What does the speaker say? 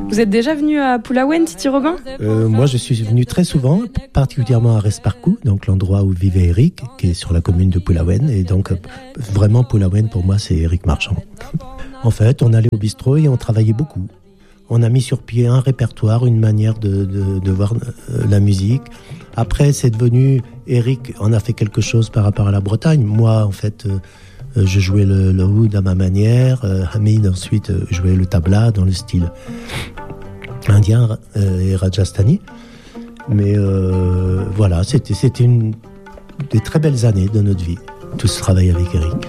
Vous êtes déjà venu à Pulawen, Titi Rogan ? Moi, je suis venu très souvent, particulièrement à Resparcou, donc l'endroit où vivait Eric, qui est sur la commune de Pulawen. Et donc, vraiment, Pulawen, pour moi, c'est Eric Marchand. En fait, on allait au bistrot et on travaillait beaucoup. On a mis sur pied un répertoire, une manière de voir la musique. Après, c'est devenu... Eric en a fait quelque chose par rapport à la Bretagne. Moi, en fait... je jouais le oud à ma manière. Hamid ensuite jouait le tabla dans le style indien et rajasthani. Mais voilà, c'était une des très belles années de notre vie, tout ce travail avec Eric.